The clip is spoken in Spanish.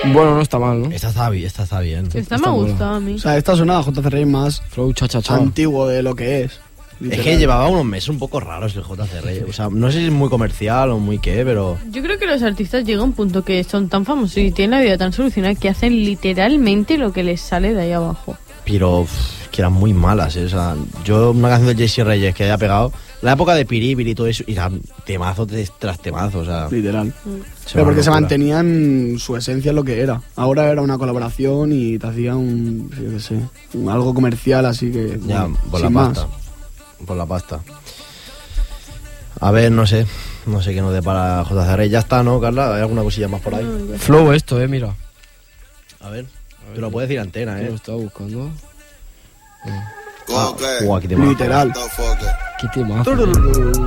Bueno, no está mal, ¿no? Esta está bien. Esta me ha gustado a mí. O sea, esta suena a JC Reyes más Flow cha-cha-cha. antiguo de lo que es. Es literal. que llevaba unos meses un poco raros el JC Reyes. O sea, no sé si es muy comercial o muy qué, pero... Yo creo que los artistas llegan a un punto que son tan famosos y tienen la vida tan solucionada que hacen literalmente lo que les sale de ahí abajo. Pero que eran muy malas, ¿eh? O sea, yo una canción de JC Reyes que haya pegado, la época de Piripiri y todo eso, y eran temazos tras temazos, o sea... Literal. se Pero va porque se una locura. mantenían su esencia en lo que era. Ahora era una colaboración y te hacía yo qué sé, algo comercial así que... Ya, bueno, por la sin pasta. más. Por la pasta. A ver, no sé qué nos depara JC Reyes. Ya está, ¿no, Carla? ¿Hay alguna cosilla más por ahí? Flow esto, mira. A ver, te lo puedes decir antena, Lo ¿eh? estaba buscando. Aquí te mando. Literal. Qué temazo.